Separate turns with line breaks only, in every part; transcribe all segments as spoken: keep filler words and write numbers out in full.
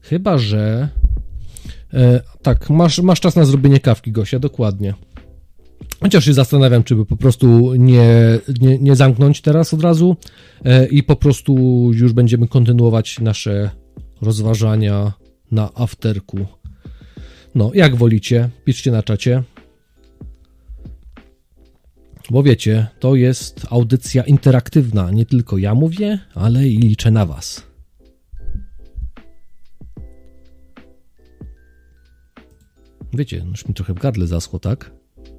Chyba, że... E, tak, masz, masz czas na zrobienie kawki, Gosia, dokładnie. Chociaż się zastanawiam, czy by po prostu nie, nie, nie zamknąć teraz od razu e, i po prostu już będziemy kontynuować nasze rozważania na afterku. No, jak wolicie, piszcie na czacie. Bo wiecie, to jest audycja interaktywna. Nie tylko ja mówię, ale i liczę na was. Wiecie, już mi trochę w gardle zaschło, tak?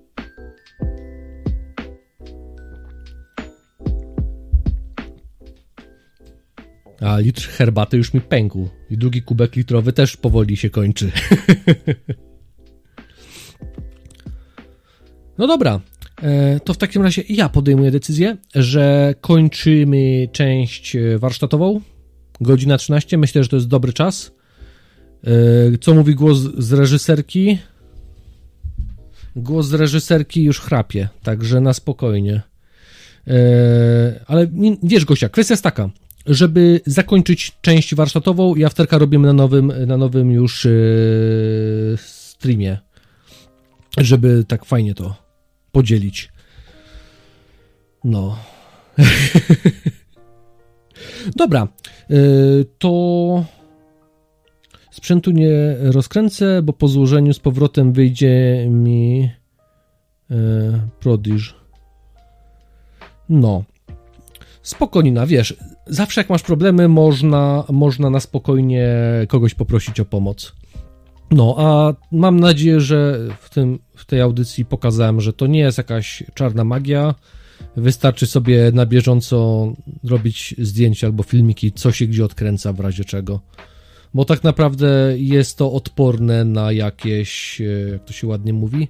A litr herbaty już mi pękł. I drugi kubek litrowy też powoli się kończy. No dobra. To w takim razie ja podejmuję decyzję, że kończymy część warsztatową. Godzina trzynaście. Myślę, że to jest dobry czas. Co mówi głos z reżyserki? Głos z reżyserki już chrapie, także na spokojnie. Ale wiesz, Gosia, kwestia jest taka, żeby zakończyć część warsztatową i afterka robimy na nowym, na nowym już streamie, żeby tak fajnie to podzielić. No. Dobra, to sprzętu nie rozkręcę, bo po złożeniu z powrotem wyjdzie mi Prodigy. No. Spokojna, wiesz, zawsze jak masz problemy, można, można na spokojnie kogoś poprosić o pomoc. No, a mam nadzieję, że w, tym, w tej audycji pokazałem, że to nie jest jakaś czarna magia. Wystarczy sobie na bieżąco robić zdjęcia albo filmiki, co się gdzie odkręca w razie czego. Bo tak naprawdę jest to odporne na jakieś, jak to się ładnie mówi,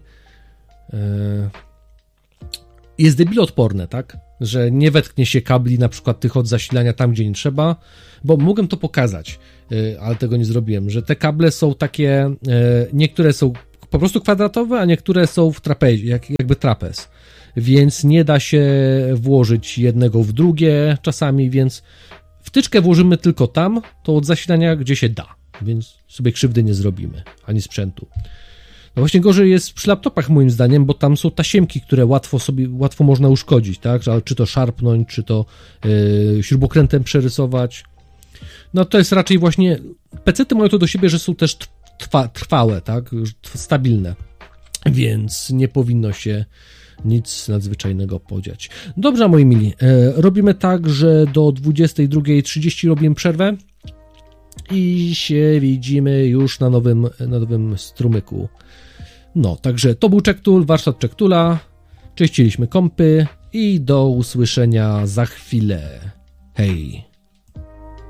jest debiloodporne, tak? Że nie wetknie się kabli, na przykład tych od zasilania tam, gdzie nie trzeba, bo mogłem to pokazać, ale tego nie zrobiłem, że te kable są takie, niektóre są po prostu kwadratowe, a niektóre są w trapezie, jak, jakby trapez, więc nie da się włożyć jednego w drugie czasami, więc wtyczkę włożymy tylko tam, to od zasilania, gdzie się da, więc sobie krzywdy nie zrobimy, ani sprzętu. No właśnie gorzej jest przy laptopach moim zdaniem, bo tam są tasiemki, które łatwo sobie, łatwo można uszkodzić, tak? Czy to szarpnąć, czy to yy, śrubokrętem przerysować. No to jest raczej właśnie, pecety mają to do siebie, że są też trwa, trwałe, tak? Stabilne, więc nie powinno się nic nadzwyczajnego podziać. Dobrze, moi mili, yy, robimy tak, że do dwudziestej drugiej trzydzieści robimy przerwę i się widzimy już na nowym, na nowym strumyku. No, także to był Czektul, warsztat Czektula, czyściliśmy kompy i do usłyszenia za chwilę. Hej!